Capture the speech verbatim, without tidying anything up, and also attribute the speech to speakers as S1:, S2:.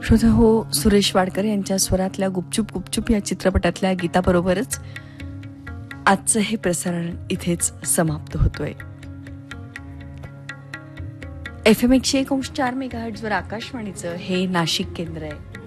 S1: श्रोता हो, सुरेश वाडकर यांच्या स्वरातल्या गुपचूप गुपचूप या चित्रपटातल्या गीताबरोबरच आजचं हे प्रसारण इथेच समाप्त होतोय. एफ एम एकशे एक अंश चार मेगाहर्ट्झवर आकाशवाणीचं हे नाशिक केंद्र आहे.